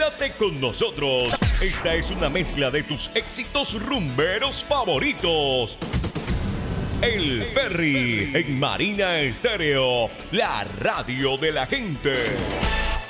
Quédate con nosotros. Esta es una mezcla de tus éxitos rumberos favoritos. El Ferry en Marina Estéreo, la radio de la gente.